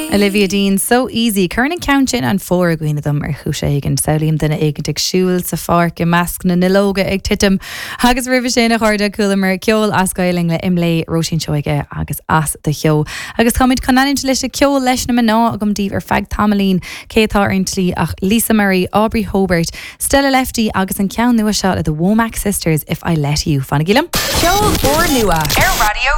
Olivia Dean, so easy. Current counting and four gwine them chuise and Salim dina ag siúil sa farc measc na nilóga ag titim. Agus ribh sin a chuirde coolla mar ceol as gailing le imlé roisin seoige agus as de cheo. Agus comid conaint leis a ceol leis na maná agam díh fag tamalín cétá intlí ach Lisa Marie, Aubrey Hobart, Stella Lefty agus an cean nua shot at the Womack Sisters, If I Let You. Fanna Gillam. Ceol for nua. Air Radio